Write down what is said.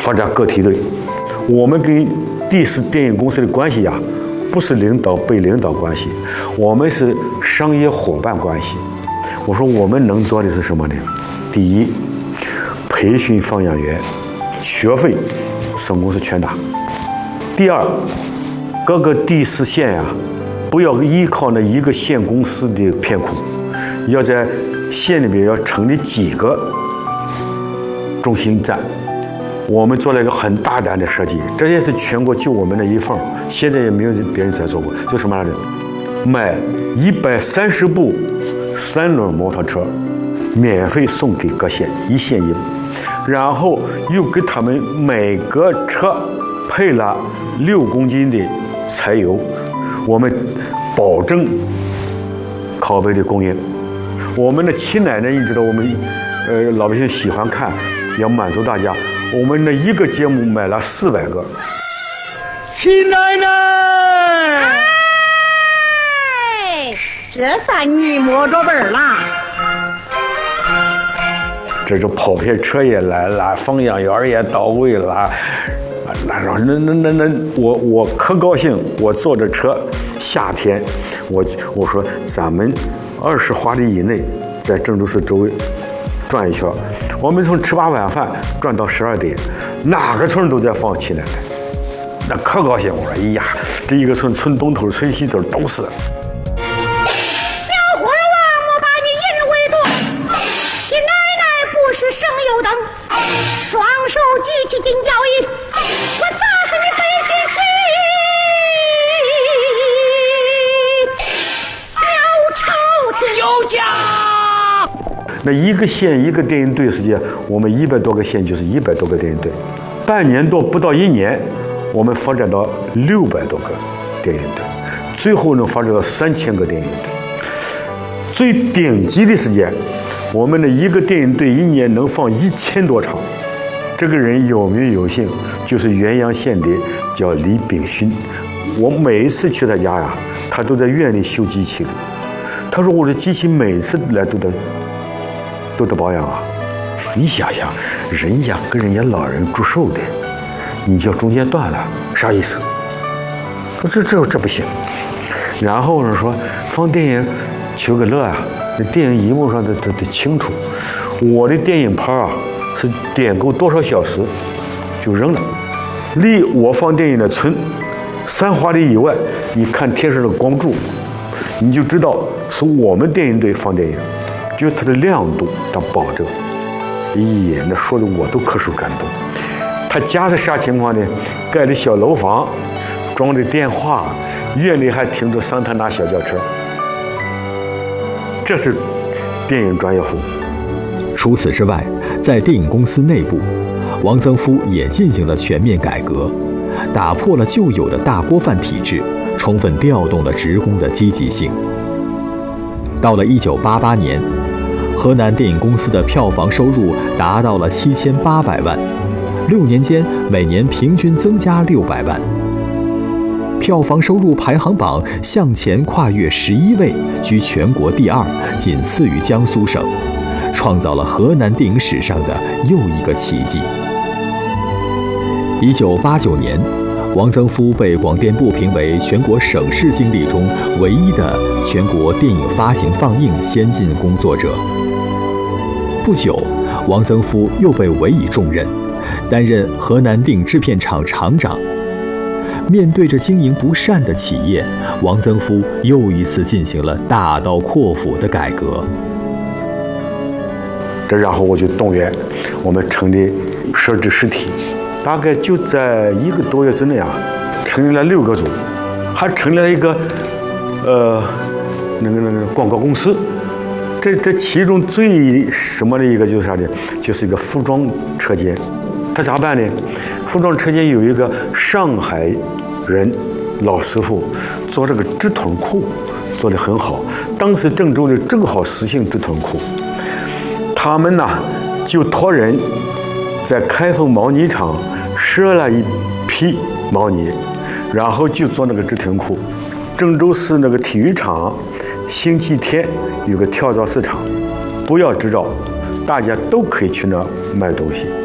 发展个体队。我们跟第四电影公司的关系呀，不是领导被领导关系，我们是商业伙伴关系。我说我们能做的是什么呢？第一，培训放映员，学费省公司全拿。第二，各个第四县呀，不要依靠那一个县公司的片库，要在县里面要成立几个中心站。我们做了一个很大胆的设计，这也是全国就我们的一份，现在也没有别人再做过。就什么样的，买130部3轮摩托车，免费送给各县，一县一部，然后又给他们每个车配了6公斤的柴油，我们保证拷贝的供应。我们的七奶奶，你知道我们老百姓喜欢看，要满足大家。我们的一个节目买了400个。 七奶奶， 哎，这算你摸着本儿了。 这就跑片车也来了，放映员也到位了。那我可高兴，我坐着车，夏天，我说咱们20华里以内，在郑州市周围转一圈。我们从吃罢晚饭转到12点，哪个村都在放七奶奶，那可高兴。我说，哎呀，这一个村东头、村西头都是。 小伙儿啊，莫把你引为夺，七奶奶不是省油灯，双手举起金交椅，我砸死你背西气，小朝廷酒家。 那一个县一个电影队时间，我们100多个县就是100多个电影队，半年多不到1年，我们发展到600多个电影队，最后能发展到3000个电影队。最顶级的时间，我们的一个电影队1年能放1000多场。这个人有名有姓，就是原阳县的，叫李炳勋。我每一次去他家呀，他都在院里修机器的。他说我的机器每次来都得保养啊！你想想，人家跟人家老人祝寿的，你叫中间断了，啥意思？这不行。然后呢说放电影求个乐啊，那电影荧幕上得清楚。我的电影牌啊是点够多少小时就扔了。离我放电影的村3华里以外，你看天上的光柱，你就知道是我们电影队放电影。就是它的亮度，它保证。咦，那说的我都可受感动。他家是啥情况呢？盖的小楼房，装的电话，院里还停着桑塔纳小轿车。这是电影专业户。 除此之外，在电影公司内部，王增夫也进行了全面改革，打破了旧有的大锅饭体制，充分调动了职工的积极性。到了1988年，河南电影公司的票房收入达到了7800万，6年间每年平均增加600万，票房收入排行榜向前跨越11位，居全国第2，仅次于江苏省，创造了河南电影史上的又一个奇迹。1989年，王增夫被广电部评为全国省市经历中唯一的全国电影发行放映先进工作者。不久，王增夫又被委以重任，担任河南电影制片厂厂长。面对着经营不善的企业，王增夫又一次进行了大刀阔斧的改革。 然后我就动员我们成立设置实体，大概就在1个多月之内啊，成立了6个组，还成立了一个广告公司。这其中最什么的一个就是啥呢？就是一个服装车间。他咋办呢？服装车间有一个上海人老师傅做这个直筒裤做得很好，当时郑州的正好实行直筒裤，他们呢就托人在开封毛呢厂赊了一批毛呢，然后就做那个直筒裤。郑州市那个体育场星期天有个跳蚤市场，不要执照，大家都可以去那买东西。